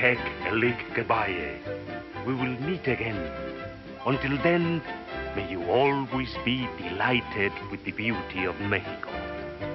Peg Elig Gabaye. We will meet again. Until then, may you always be delighted with the beauty of Mexico.